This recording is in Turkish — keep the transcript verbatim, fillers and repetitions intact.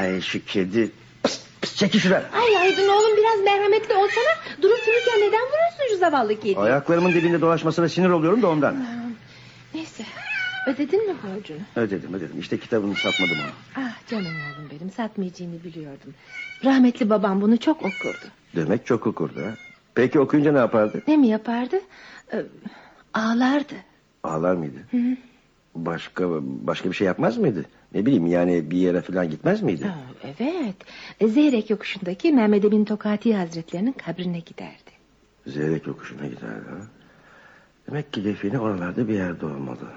Ay şu kedi. Pıs, pıs, çekil şuradan. Ay Aydın oğlum, biraz merhametli olsana. Durup dururken neden vuruyorsun şu zavallı kediyi? Ayaklarımın dibinde dolaşmasına sinir oluyorum da ondan. Hmm, Neyse, ödedin mi borcunu? Ödedim ödedim. İşte kitabını satmadım onu. Ah canım oğlum benim, satmayacağını biliyordum. Rahmetli babam bunu çok okurdu. Demek çok okurdu ha. Peki okuyunca ne yapardı? Ne mi yapardı? Ee, ağlardı. Ağlar mıydı? Hı hı. Başka başka bir şey yapmaz mıydı? Ne bileyim yani bir yere falan gitmez miydi? Aa, evet. Zeyrek yokuşundaki Mehmed Emin Tokati Hazretlerinin kabrine giderdi. Zeyrek yokuşuna giderdi ha. Demek ki defini oralarda bir yerde olmalı.